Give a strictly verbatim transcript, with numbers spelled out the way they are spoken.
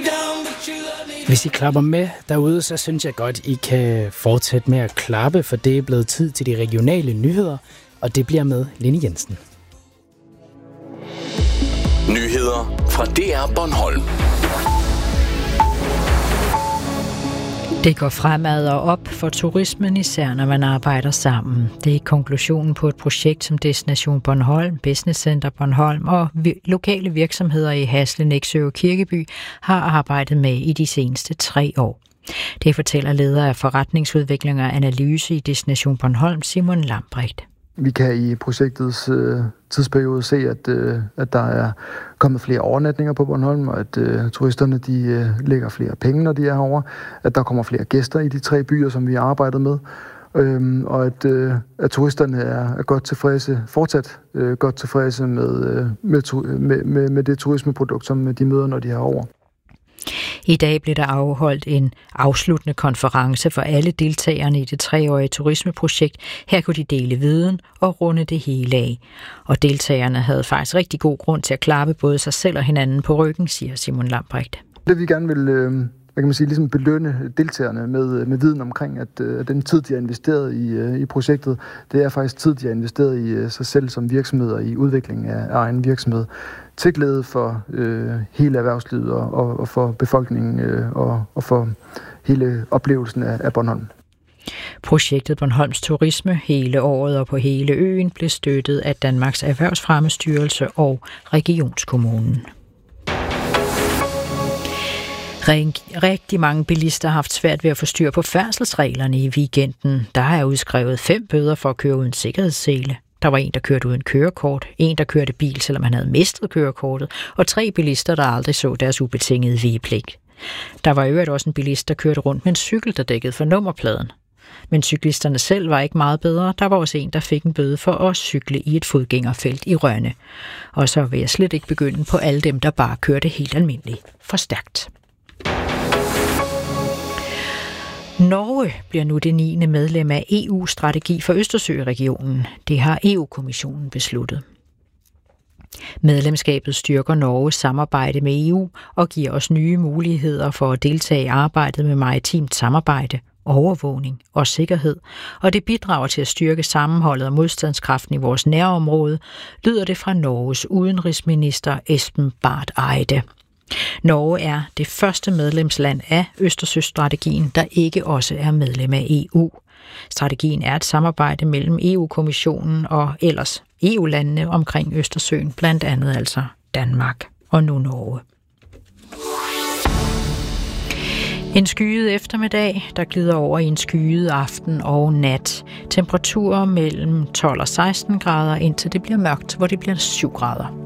Hvis I klapper med derude, så synes jeg godt, I kan fortsætte med at klappe, for det er blevet tid til de regionale nyheder, og det bliver med Line Jensen. Nyheder fra D R Bornholm. Det går fremad og op for turismen, især når man arbejder sammen. Det er konklusionen på et projekt som Destination Bornholm, Business Center Bornholm og lokale virksomheder i Hasle, Nexø og Kirkeby har arbejdet med i de seneste tre år. Det fortæller leder af forretningsudvikling og analyse i Destination Bornholm, Simon Lambrecht. Vi kan i projektets øh, tidsperiode se, at, øh, at der er kommet flere overnatninger på Bornholm, og at øh, turisterne de, øh, lægger flere penge, når de er herovre. At der kommer flere gæster i de tre byer, som vi har arbejdet med. Øhm, og at, øh, at turisterne er, er godt tilfredse, fortsat øh, godt tilfredse med, øh, med, med, med, med det turismeprodukt, som de møder, når de er herovre. I dag blev der afholdt en afsluttende konference for alle deltagerne i det treårige turismeprojekt. Her kunne de dele viden og runde det hele af. Og deltagerne havde faktisk rigtig god grund til at klappe både sig selv og hinanden på ryggen, siger Simon Lambrecht. Det vi gerne vil øh, hvad kan man sige, ligesom belønne deltagerne med, med viden omkring, at øh, den tid, de har investeret i, øh, i projektet, det er faktisk tid, de har investeret i øh, sig selv som virksomheder i udvikling af, af egen virksomhed. Til glæde for øh, hele erhvervslivet og, og, og for befolkningen øh, og, og for hele oplevelsen af, af Bornholm. Projektet Bornholms Turisme hele året og på hele øen blev støttet af Danmarks Erhvervsfremmestyrelse og Regionskommunen. Rigtig mange bilister har haft svært ved at få styr på færdselsreglerne i weekenden. Der er udskrevet fem bøder for at køre uden sikkerhedssele. Der var en, der kørte uden kørekort, en, der kørte bil, selvom han havde mistet kørekortet, og tre bilister, der aldrig så deres ubetingede vigepligt. Der var i øvrigt også en bilist, der kørte rundt med en cykel, der dækkede for nummerpladen. Men cyklisterne selv var ikke meget bedre. Der var også en, der fik en bøde for at cykle i et fodgængerfelt i Rønne. Og så vil jeg slet ikke begynde på alle dem, der bare kørte helt almindeligt for stærkt. Norge bliver nu det niende medlem af E U-strategi for Østersøregionen. Det har E U-kommissionen besluttet. Medlemskabet styrker Norges samarbejde med E U og giver os nye muligheder for at deltage i arbejdet med maritimt samarbejde, overvågning og sikkerhed, og det bidrager til at styrke sammenholdet og modstandskraften i vores nærområde, lyder det fra Norges udenrigsminister Espen Barth Eide. Norge er det første medlemsland af Østersøstrategien, der ikke også er medlem af E U. Strategien er et samarbejde mellem E U-kommissionen og ellers E U-landene omkring Østersøen, blandt andet altså Danmark og nu Norge. En skyet eftermiddag, der glider over i en skyet aften og nat. Temperaturer mellem tolv og seksten grader, indtil det bliver mørkt, hvor det bliver syv grader.